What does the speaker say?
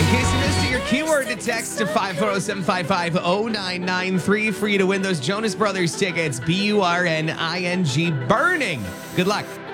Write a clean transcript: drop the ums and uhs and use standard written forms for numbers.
In case you missed it, your keyword to text to 540-755-0993 for you to win those Jonas Brothers tickets. Burning. Burning. Good luck.